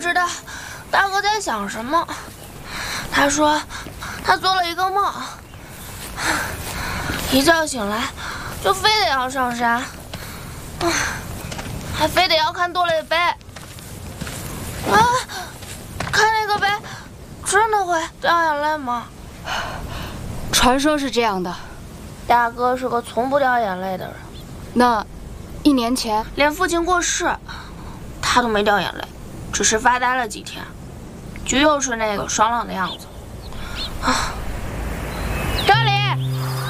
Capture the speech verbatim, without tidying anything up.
知道大哥在想什么。他说他做了一个梦，一觉醒来就非得要上山，还非得要看多磊杯。啊，看那个杯真的会掉眼泪吗？ 传说是这样的。 大哥是个从不掉眼泪的人。 那一年前连父亲过世他都没掉眼泪，只是发呆了几天，就又是那个爽朗的样子。啊，